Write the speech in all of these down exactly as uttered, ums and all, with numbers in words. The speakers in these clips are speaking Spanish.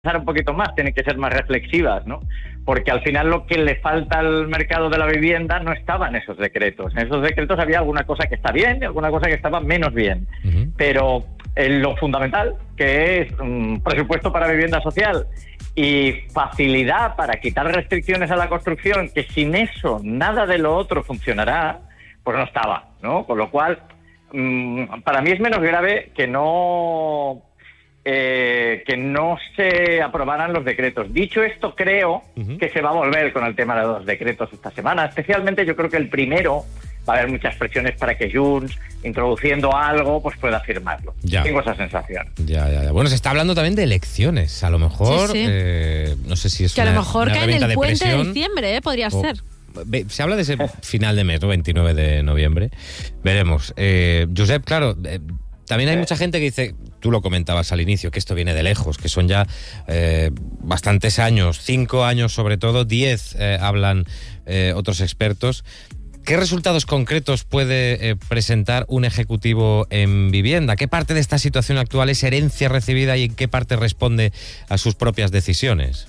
un poquito más, tienen que ser más reflexivas, ¿no? Porque al final lo que le falta al mercado de la vivienda no estaba en esos decretos. En esos decretos había alguna cosa que está bien y alguna cosa que estaba menos bien. Uh-huh. Pero eh, lo fundamental, que es un um, presupuesto para vivienda social y facilidad para quitar restricciones a la construcción, que sin eso nada de lo otro funcionará, pues no estaba, ¿no? Con lo cual, um, para mí es menos grave que no... Eh, que no se aprobaran los decretos. Dicho esto, creo uh-huh. que se va a volver con el tema de los decretos esta semana. Especialmente yo creo que el primero va a haber muchas presiones para que Junts, introduciendo algo, pues pueda firmarlo. Ya. Tengo esa sensación. Ya, ya, ya. Bueno, se está hablando también de elecciones. A lo mejor, sí, sí. Eh, no sé si es que una, a lo mejor cae en el de puente presión, de diciembre, ¿eh? Podría o, ser. Se habla de ese final de mes, ¿no? veintinueve de noviembre. Veremos. Eh, Josep, claro... Eh, También hay mucha gente que dice, tú lo comentabas al inicio, que esto viene de lejos, que son ya eh, bastantes años, cinco años sobre todo, diez eh, hablan eh, otros expertos. ¿Qué resultados concretos puede eh, presentar un ejecutivo en vivienda? ¿Qué parte de esta situación actual es herencia recibida y en qué parte responde a sus propias decisiones?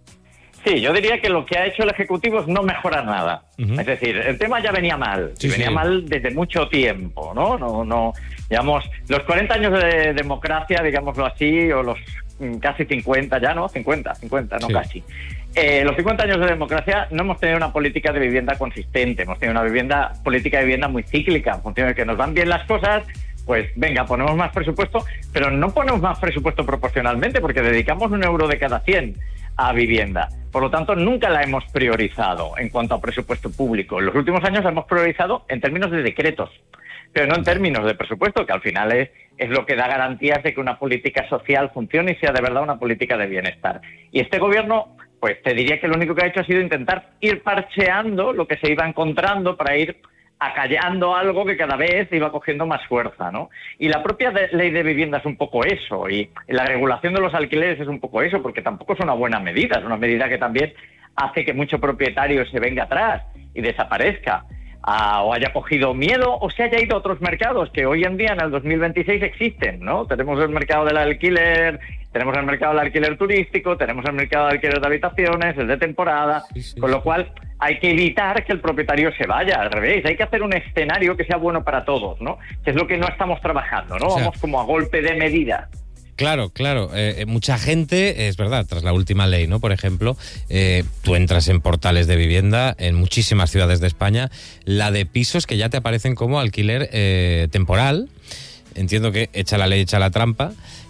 Sí, yo diría que lo que ha hecho el Ejecutivo es no mejorar nada. Uh-huh. Es decir, el tema ya venía mal, sí, y venía sí. mal desde mucho tiempo, ¿no? No, no, digamos, los cuarenta años de democracia, digámoslo así, o los casi cincuenta ya, ¿no? cincuenta, cincuenta, no sí. casi. Eh, los cincuenta años de democracia no hemos tenido una política de vivienda consistente, hemos tenido una vivienda política de vivienda muy cíclica, en función de que nos van bien las cosas, pues venga, ponemos más presupuesto, pero no ponemos más presupuesto proporcionalmente, porque dedicamos un euro de cada cien a vivienda. Por lo tanto, nunca la hemos priorizado en cuanto a presupuesto público. En los últimos años la hemos priorizado en términos de decretos, pero no en términos de presupuesto, que al final es, es lo que da garantías de que una política social funcione y sea de verdad una política de bienestar. Y este gobierno, pues te diría que lo único que ha hecho ha sido intentar ir parcheando lo que se iba encontrando para ir acallando algo que cada vez iba cogiendo más fuerza, ¿no? Y la propia de, ley de vivienda es un poco eso, y la regulación de los alquileres es un poco eso, porque tampoco es una buena medida, es una medida que también hace que mucho propietario se venga atrás y desaparezca, uh, o haya cogido miedo, o se haya ido a otros mercados que hoy en día, en el dos mil veintiséis, existen, ¿no? Tenemos el mercado del alquiler, tenemos el mercado del alquiler turístico, tenemos el mercado del alquiler de habitaciones, el de temporada, sí, sí, con lo cual hay que evitar que el propietario se vaya, al revés, hay que hacer un escenario que sea bueno para todos, ¿no? Que es lo que no estamos trabajando, ¿no? O sea, vamos como a golpe de medida. Claro, claro. Eh, mucha gente, es verdad, tras la última ley, ¿no? Por ejemplo, eh, tú entras en portales de vivienda en muchísimas ciudades de España, la de pisos que ya te aparecen como alquiler eh, temporal. Entiendo que echa la ley, echa la trampa.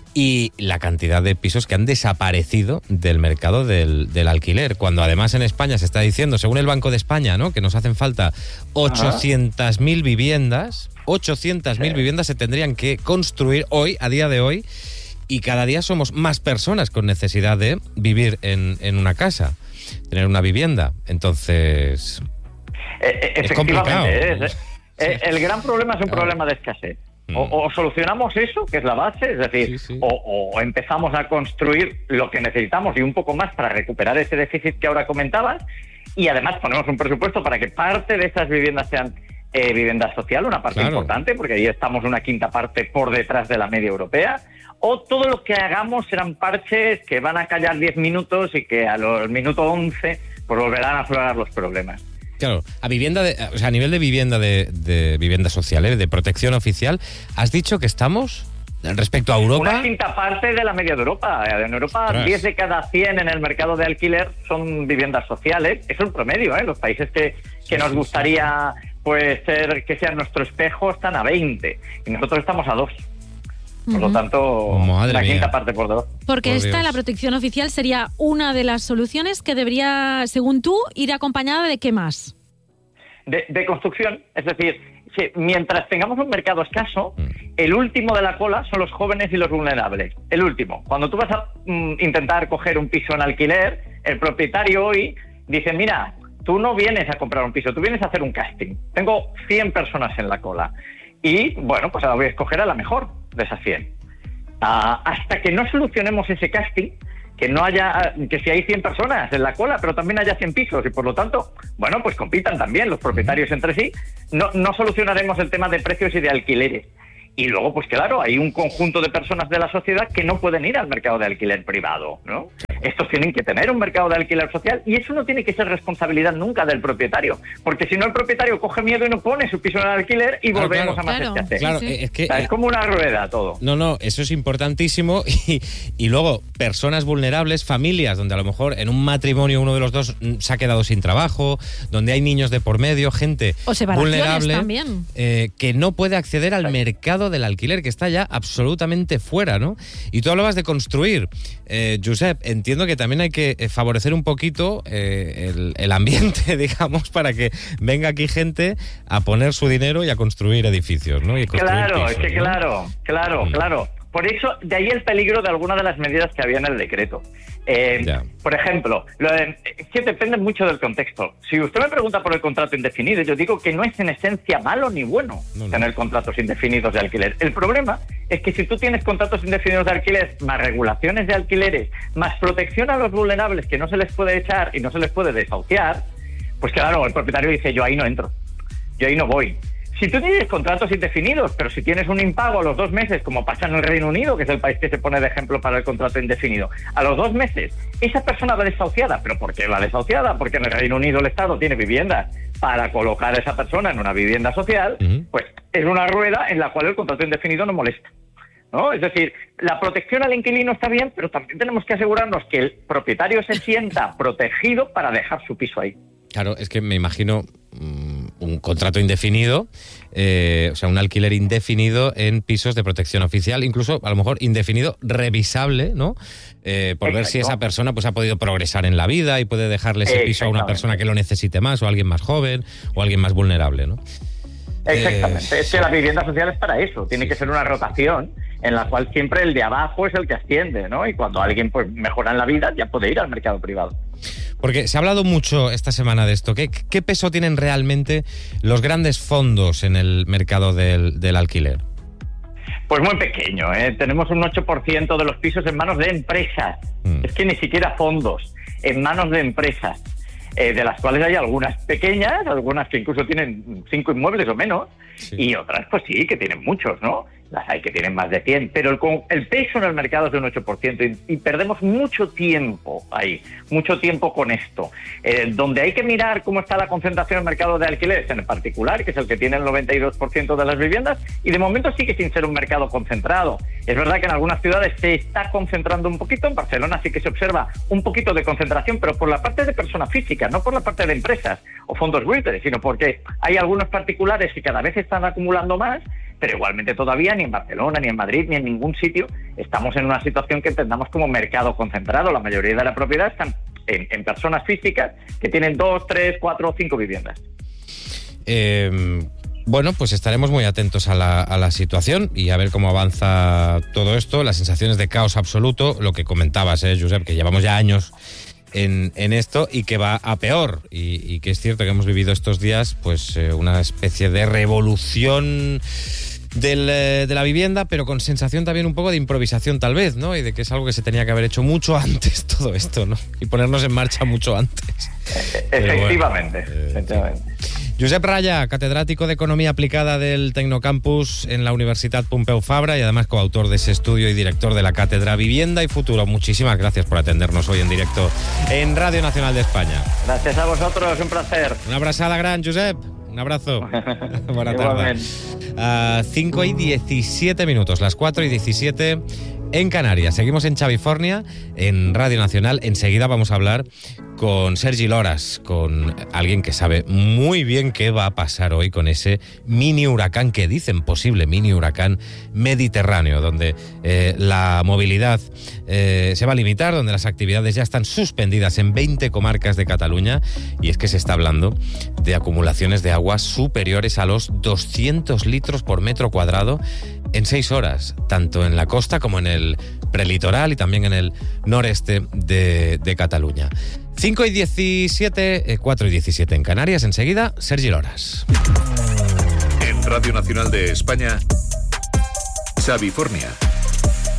Y la cantidad de pisos que han desaparecido del mercado del, del alquiler, cuando además en España se está diciendo, según el Banco de España, ¿no?, que nos hacen falta ochocientas mil viviendas, ochocientas mil sí. viviendas se tendrían que construir hoy, a día de hoy, y cada día somos más personas con necesidad de vivir en, en una casa, tener una vivienda. Entonces, eh, es complicado. Es, eh, el gran problema es un claro. problema de escasez. O, o solucionamos eso, que es la base, es decir, sí, sí. O, o empezamos a construir lo que necesitamos y un poco más para recuperar ese déficit que ahora comentabas, y además ponemos un presupuesto para que parte de esas viviendas sean eh, vivienda social, una parte claro. importante, porque ahí estamos una quinta parte por detrás de la media europea, o todo lo que hagamos serán parches que van a callar diez minutos y que a los minutos once pues volverán a aflorar los problemas. Claro, a vivienda, de, o sea, a nivel de vivienda de, de vivienda social, ¿eh? de protección oficial, has dicho que estamos respecto a Europa. Una quinta parte de la media de Europa. En Europa, Ostras. diez de cada cien en el mercado de alquiler son viviendas sociales. Es un promedio, ¿eh? Los países que, que nos gustaría pues ser que sean nuestro espejo están a veinte y nosotros estamos a dos. Por lo tanto, Madre la quinta mía. parte por dos. Porque por esta, Dios. la protección oficial, sería una de las soluciones que debería, según tú, ir acompañada de ¿qué más? De, de construcción. Es decir, si, mientras tengamos un mercado escaso, mm. el último de la cola son los jóvenes y los vulnerables. El último. Cuando tú vas a mm, intentar coger un piso en alquiler, el propietario hoy dice, mira, tú no vienes a comprar un piso, tú vienes a hacer un casting. Tengo cien personas en la cola. Y, bueno, pues ahora voy a escoger a la mejor de esas cien. Uh, hasta que no solucionemos ese casting, que no haya, que si hay cien personas en la cola, pero también haya cien pisos, y por lo tanto, bueno, pues compitan también los propietarios entre sí, no, no solucionaremos el tema de precios y de alquileres. Y luego, pues claro, hay un conjunto de personas de la sociedad que no pueden ir al mercado de alquiler privado, ¿no? Estos tienen que tener un mercado de alquiler social y eso no tiene que ser responsabilidad nunca del propietario, porque si no el propietario coge miedo y no pone su piso en alquiler y claro, volvemos claro, a más claro, escasez. Claro, sí. es que... O sea, es como una rueda todo. No, no, eso es importantísimo y, y luego personas vulnerables, familias donde a lo mejor en un matrimonio uno de los dos se ha quedado sin trabajo, donde hay niños de por medio, gente O separaciones vulnerable también. eh, que no puede acceder al mercado del alquiler, que está ya absolutamente fuera, ¿no? Y tú hablabas de construir. Eh, Josep, entiendo que también hay que favorecer un poquito eh, el, el ambiente, digamos, para que venga aquí gente a poner su dinero y a construir edificios, ¿no? Y construir Claro, pisos, es que ¿no? claro, claro, Mm. claro. Por eso, de ahí el peligro de algunas de las medidas que había en el decreto. Eh, Ya. por ejemplo, lo de- es que depende mucho del contexto. Si usted me pregunta por el contrato indefinido, yo digo que no es en esencia malo ni bueno No, no. tener contratos indefinidos de alquiler. El problema es que si tú tienes contratos indefinidos de alquiler, más regulaciones de alquileres, más protección a los vulnerables que no se les puede echar y no se les puede desahuciar, pues claro, el propietario dice, yo ahí no entro, yo ahí no voy. Si tú tienes contratos indefinidos, pero si tienes un impago a los dos meses, como pasa en el Reino Unido, que es el país que se pone de ejemplo para el contrato indefinido, a los dos meses esa persona va desahuciada. ¿Pero por qué va desahuciada? Porque en el Reino Unido el Estado tiene viviendas para colocar a esa persona en una vivienda social, Uh-huh. pues es una rueda en la cual el contrato indefinido no molesta, ¿no? Es decir, la protección al inquilino está bien, pero también tenemos que asegurarnos que el propietario se sienta protegido para dejar su piso ahí. Claro, es que me imagino mm, un contrato indefinido, eh, o sea, un alquiler indefinido en pisos de protección oficial, incluso a lo mejor indefinido revisable, ¿no? Eh, por ver si Exacto. esa persona pues ha podido progresar en la vida y puede dejarle ese piso a una Exactamente. persona que lo necesite más, o a alguien más joven, o a alguien más vulnerable, ¿no? Exactamente, Eh, es que la vivienda social es para eso, tiene que ser una rotación en la cual siempre el de abajo es el que asciende, ¿no? Y cuando alguien pues mejora en la vida ya puede ir al mercado privado. Porque se ha hablado mucho esta semana de esto. ¿Qué, qué peso tienen realmente los grandes fondos en el mercado del, del alquiler? Pues muy pequeño, ¿eh? Tenemos un ocho por ciento de los pisos en manos de empresas, Mm. es que ni siquiera fondos, en manos de empresas, eh, de las cuales hay algunas pequeñas, algunas que incluso tienen cinco inmuebles o menos, Sí. y otras pues sí, que tienen muchos, ¿no? Las hay que tienen más de cien, pero el, con- el peso en el mercado es de un ocho por ciento y, y perdemos mucho tiempo ahí, mucho tiempo con esto. Eh, donde hay que mirar cómo está la concentración del mercado de alquileres en el particular, que es el que tiene el noventa y dos por ciento de las viviendas, y de momento sigue sin ser un mercado concentrado. Es verdad que en algunas ciudades se está concentrando un poquito, en Barcelona sí que se observa un poquito de concentración, pero por la parte de personas físicas, no por la parte de empresas o fondos buitres, sino porque hay algunos particulares que cada vez están acumulando más, pero igualmente todavía ni en Barcelona, ni en Madrid, ni en ningún sitio estamos en una situación que entendamos como mercado concentrado. La mayoría de la propiedad están en, en personas físicas que tienen dos, tres, cuatro o cinco viviendas. Eh, bueno, pues estaremos muy atentos a la, a la situación y a ver cómo avanza todo esto. Las sensaciones de caos absoluto, lo que comentabas, ¿eh, Josep? Que llevamos ya años en, en esto y que va a peor. Y, y que es cierto que hemos vivido estos días pues eh, una especie de revolución del, eh, de la vivienda, pero con sensación también un poco de improvisación tal vez, ¿no? Y de que es algo que se tenía que haber hecho mucho antes todo esto, ¿no? Y ponernos en marcha mucho antes. Pero Efectivamente, bueno, eh, efectivamente. Josep Raya, catedrático de Economía Aplicada del Tecnocampus en la Universidad Pompeu Fabra y además coautor de ese estudio y director de la Cátedra Vivienda y Futuro. Muchísimas gracias por atendernos hoy en directo en Radio Nacional de España. Gracias a vosotros, un placer. Una abrazada gran, Josep. Un abrazo. Buena tarde. Igualmente. Uh, cinco y diecisiete minutos, las cuatro y diecisiete en Canarias. Seguimos en Chavifornia, en Radio Nacional. Enseguida vamos a hablar con Sergi Loras, con alguien que sabe muy bien qué va a pasar hoy con ese mini huracán, que dicen posible mini huracán mediterráneo, donde eh, la movilidad eh, se va a limitar, donde las actividades ya están suspendidas en veinte comarcas de Cataluña, y es que se está hablando de acumulaciones de agua superiores a los doscientos litros por metro cuadrado en seis horas, tanto en la costa como en el prelitoral y también en el noreste de, de Cataluña. cinco y diecisiete, cuatro y diecisiete en Canarias. Enseguida, Sergi Loras. En Radio Nacional de España, Chavifornia.